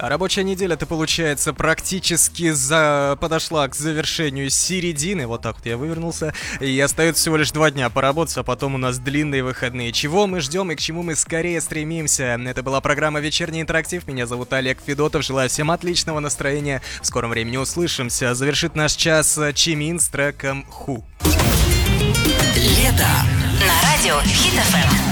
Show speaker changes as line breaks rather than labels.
Рабочая неделя-то, получается, практически подошла к завершению середины. Вот так вот я вывернулся. И остается всего лишь 2 дня поработать, а потом у нас длинные выходные. Чего мы ждем и к чему мы скорее стремимся? Это была программа «Вечерний интерактив». Меня зовут Олег Федотов. Желаю всем отличного настроения. В скором времени услышимся. Завершит наш час Чимин с треком «Ху».
Лето на радио Хит FM.